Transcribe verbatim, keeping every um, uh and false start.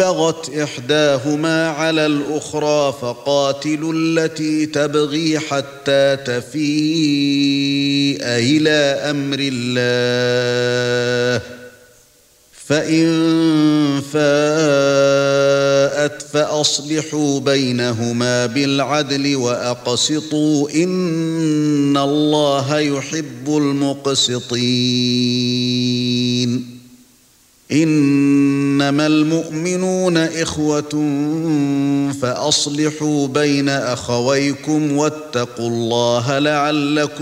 بغت إحداهما على الأخرى فقاتلوا التي تبغي حتى تفيء إلى أمر الله فإن فاءت فأصلحوا بينهما بالعدل وأقسطوا إن الله يحب المقسطين إنما المؤمنون إخوة فأصلحوا بين أخويكم واتقوا الله لعلكم